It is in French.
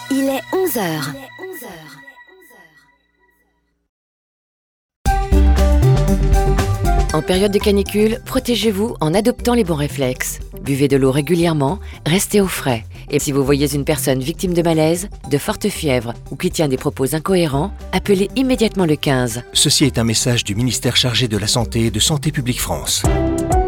Il est 11h. En période de canicule, protégez-vous en adoptant les bons réflexes. Buvez de l'eau régulièrement, restez au frais. Et si vous voyez une personne victime de malaise, de forte fièvre ou qui tient des propos incohérents, appelez immédiatement le 15. Ceci est un message du ministère chargé de la Santé et de Santé publique France.